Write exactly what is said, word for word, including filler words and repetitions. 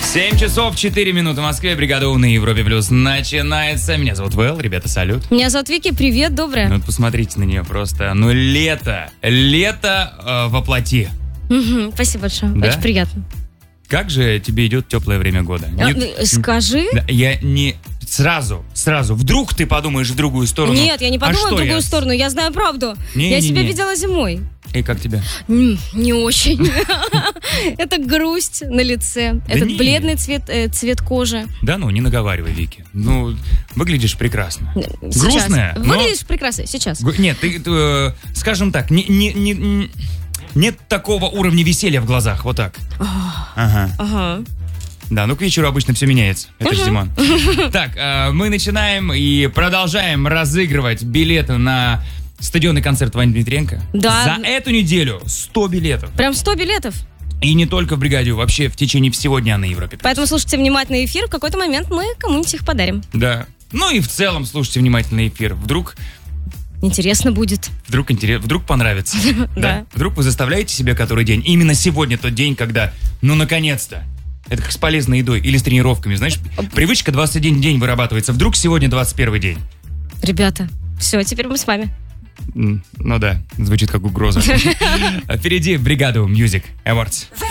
семь часов четыре минуты в Москве. Бригада У на Европе Плюс начинается. Меня зовут Вэл, ребята, салют. Меня зовут Вики, привет, доброе. Ну вот посмотрите на нее просто. Ну лето, лето э, воплоти. Угу, спасибо большое, Да? очень приятно. Как же тебе идет теплое время года? А, Не- Скажи. Да, я не... Сразу, сразу. Вдруг ты подумаешь в другую сторону. Нет, я не А подумала что в другую я? сторону, я знаю правду. Не, я не, себя не. видела зимой. И как тебе? М, Не очень. Это грусть на лице. Этот не. бледный цвет э, цвет кожи. Да ну, не наговаривай, Вики. Ну, выглядишь прекрасно. Сейчас. Грустная, но- Выглядишь прекрасно, сейчас. Г- Нет, ты, ты, э, скажем так, не, не, не, н- нет такого уровня веселья в глазах, вот так. Ага. Ага. Да, ну к вечеру обычно все меняется. Это же зима. Так, э, мы начинаем и продолжаем разыгрывать билеты на стадионный концерт Вани Дмитриенко. Да. За эту неделю сто билетов. Прям сто билетов. И не только в бригаде, вообще в течение всего дня на Европе. Поэтому слушайте внимательно эфир. В какой-то момент мы кому-нибудь их подарим. Да. Ну и в целом слушайте внимательно эфир. Вдруг, Интересно будет. вдруг, интерес, вдруг понравится. Да. Вдруг вы заставляете себя который день. Именно сегодня тот день, когда, ну наконец-то. Это как с полезной едой или с тренировками. Знаешь, привычка двадцать один день вырабатывается. Вдруг сегодня двадцать первый день. Ребята, все, теперь мы с вами. М, Ну да, звучит как угроза. Впереди бригада Music Awards.